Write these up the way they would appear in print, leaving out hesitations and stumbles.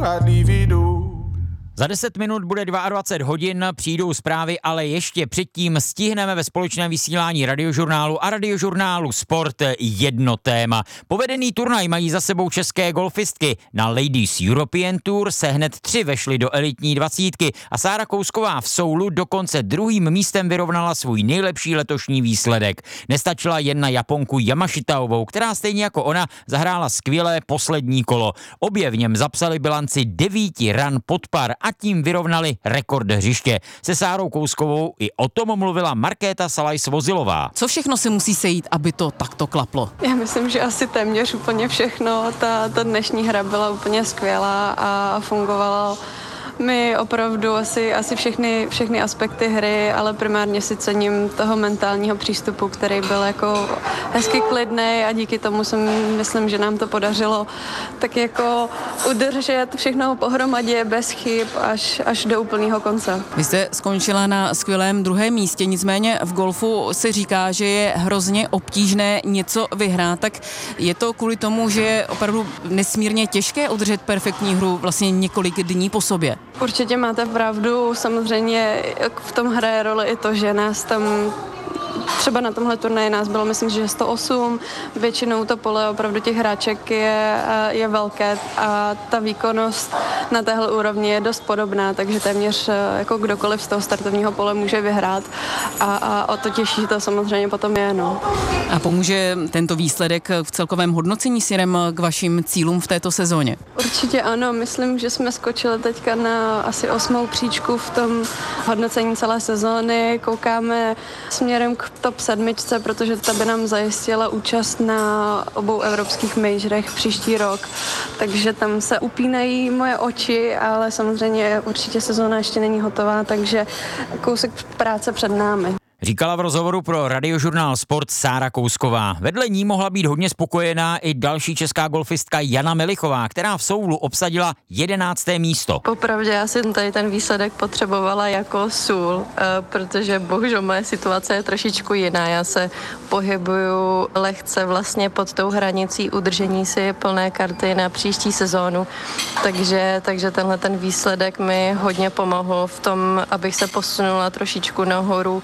I'd leave it all. Za 10 minut bude 22 hodin, přijdou zprávy, ale ještě předtím stihneme ve společném vysílání Radiožurnálu a Radiožurnálu Sport jedno téma. Povedený turnaj mají za sebou české golfistky. Na Ladies European Tour se hned 3 vešly do elitní 20 a Sára Kousková v Soulu dokonce druhým místem vyrovnala svůj nejlepší letošní výsledek. Nestačila jen na Japonku Yamashitaovou, která stejně jako ona zahrála skvělé poslední kolo. Obě v něm zapsali bilanci 9 ran pod par a tím vyrovnali rekord hřiště. Se Sárou Kouskovou i o tom mluvila Markéta Salaj-Svozilová. Co všechno se musí sejít, aby to takto klaplo? Já myslím, že asi téměř úplně všechno. Ta dnešní hra byla úplně skvělá a fungovala mi opravdu asi všechny aspekty hry, ale primárně si cením toho mentálního přístupu, který byl jako hezky klidný a díky tomu myslím, že nám to podařilo tak jako udržet všechno pohromadě bez chyb až do úplného konce. Vy jste skončila na skvělém druhém místě, nicméně v golfu se říká, že je hrozně obtížné něco vyhrát, tak je to kvůli tomu, že je opravdu nesmírně těžké udržet perfektní hru vlastně několik dní po sobě? Určitě máte pravdu, samozřejmě v tom hraje roli i to, že nás tam třeba na tomhle turnaji nás bylo, myslím, že 108, většinou to pole opravdu těch hráček je velké a ta výkonnost na téhle úrovni je dost podobná, takže téměř jako kdokoliv z toho startovního pole může vyhrát a o to těžší to samozřejmě potom je. No. A pomůže tento výsledek v celkovém hodnocení směrem k vašim cílům v této sezóně? Určitě ano, myslím, že jsme skočili teďka na asi 8. příčku v tom hodnocení celé sezóny, koukáme směrem k top 7, protože ta by nám zajistila účast na obou evropských majorech příští rok. Takže tam se upínají moje oči, ale samozřejmě určitě sezóna ještě není hotová, takže kousek práce před námi. Říkala v rozhovoru pro Radiožurnál Sport Sára Kousková. Vedle ní mohla být hodně spokojená i další česká golfistka Jana Melichová, která v Soulu obsadila 11. místo. Popravdě já jsem tady ten výsledek potřebovala jako sůl, protože bohužel moje situace je trošičku jiná. Já se pohybuju lehce vlastně pod tou hranicí udržení si plné karty na příští sezónu, takže tenhle ten výsledek mi hodně pomohl v tom, abych se posunula trošičku nahoru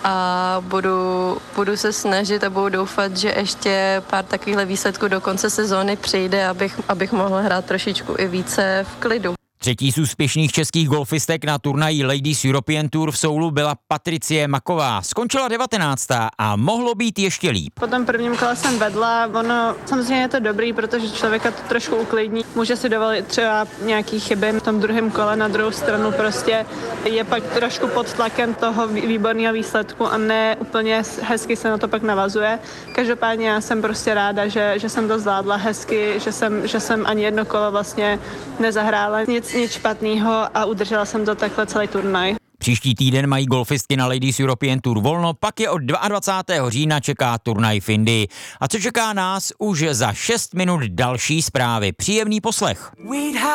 a budu se snažit a budu doufat, že ještě pár takovýchhle výsledků do konce sezóny přijde, abych mohla hrát trošičku i více v klidu. Třetí z úspěšných českých golfistek na turnaji Ladies European Tour v Soulu byla Patricie Maková. Skončila 19. a mohlo být ještě líp. Po tom prvním kole jsem vedla, ono samozřejmě je to dobrý, protože člověka to trošku uklidní. Může si dovolit třeba nějaký chyby v tom druhém kole, na druhou stranu prostě je pak trošku pod tlakem toho výborného výsledku a ne úplně hezky se na to pak navazuje. Každopádně já jsem prostě ráda, že jsem to zvládla hezky, že jsem ani jedno kolo vlastně nezahrála. Nic špatného a udržela jsem to takhle celý turnaj. Příští týden mají golfistky na Ladies European Tour volno, pak je od 22. října čeká turnaj v Indii. A co čeká nás? Už za 6 minut další zprávy. Příjemný poslech.